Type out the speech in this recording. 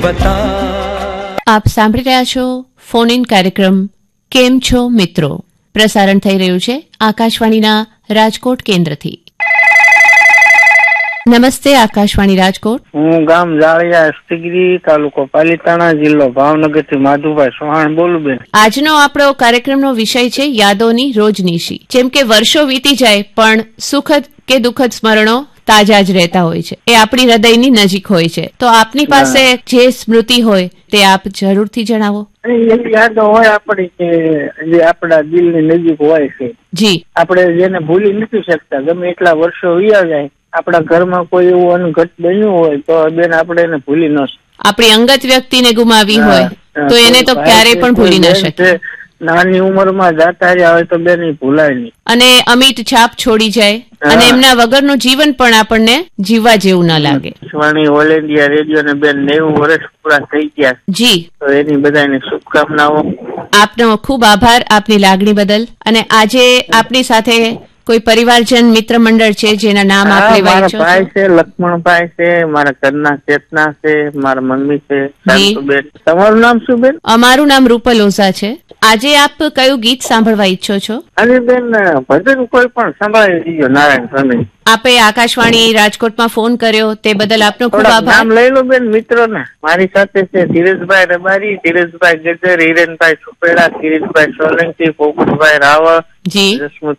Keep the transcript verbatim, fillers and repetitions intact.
આપ સાંભળી રહ્યા છો ફોન ઇન કાર્યક્રમ કેમ છો મિત્રો? પ્રસારણ થઈ રહ્યું છે આકાશવાણીના રાજકોટ કેન્દ્રથી. નમસ્તે, આકાશવાણી રાજકોટ. હું ગામ જાળિયા હસ્તગીરી, તાલુકો પાલીતાણા, જિલ્લો ભાવનગર થી માધુભાઈ ચૌહાણ બોલું બેન. આજનો આપણો કાર્યક્રમનો વિષય છે યાદોની રોજનીશી. જેમ કે વર્ષો વીતી જાય પણ સુખદ કે દુઃખદ સ્મરણો તાજા જ રહેતા હોય છે. એ આપણી હૃદયની નજીક હોય છે. તો આપની પાસે જે સ્મૃતિ હોય તે આપ જરૂરથી જણાવો. એવી યાદો હોય આપણી કે જે આપણા દિલની નજીક હોય છે. જી. આપણે જેને ભૂલી નથી શકતા. ગમે એટલા વર્ષો વીયા જાય, આપણા ઘરમાં કોઈ એવું અનઘટ બન્યું હોય તો બેન આપણે એને ભૂલી ન શકીએ. આપણી અંગત વ્યક્તિને ગુમાવી હોય તો એને તો ક્યારેય પણ ભૂલી ન શકે. નાની ઉંમરમાં જાતા રહ્યા હોય તો બેન એ ભૂલાય નહીં. અને અમિત છાપ છોડી જાય અને એમના વગરનું જીવન પણ આપણને જીવવા જેવું ના લાગે. સ્વાણી ઓલ ઇન્ડિયા રેડિયો ને બેન નેવું વર્ષ પૂરા થઈ ગયા. જી. તો એની બધાને શુભકામનાઓ. આપનો ખૂબ આભાર આપની લાગણી બદલ. અને આજે આપની સાથે કોઈ પરિવારજન મિત્ર મંડળ છે જેના નામ આપ લેવા ઈચ્છો છો? મારા ભાઈ છે, લક્ષ્મણભાઈ છે, મારા ઘરના ચેતના છે, મારા મમ્મી છે, શાંતુબેન. તમારું નામ શું બેન? અમારું નામ રૂપલ ઓઝા છે. આજે આપ કયું ગીત સાંભળવા ઈચ્છો છો? અને બેન ભજન કોઈ પણ સંભળાવી દીજો નારાયણ સ્વામી. આપે આકાશવાણી રાજકોટમાં ફોન કર્યો તે બદલ આપનો ખૂબ આભાર. નામ લઈ લો બેન મિત્રો ને. મારી સાથે છે ધીરજભાઈ રબારી, ધીરજભાઈ ગજર, હિરેનભાઈ સુપેડા, કિરીટભાઈ સોલંકી, પોપટભાઈ રાવળ, જી,